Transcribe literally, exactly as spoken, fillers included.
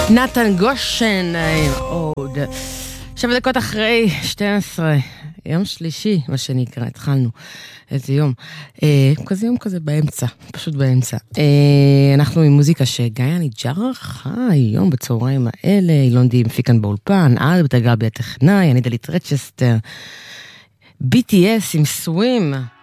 נתן גושן עוד שבע דקות אחרי שתים עשרה, יום שלישי, מה שנקרא, התחלנו איזה יום, אה, כזה יום כזה באמצע, פשוט באמצע. אה, אנחנו עם מוזיקה שגיא ניג'ר חי היום בצהריים האלה, אילון די מפיקן באולפן, אלברט גבי הטכנאי, אני דלית רצ'סטר, בי טי אס עם סווים.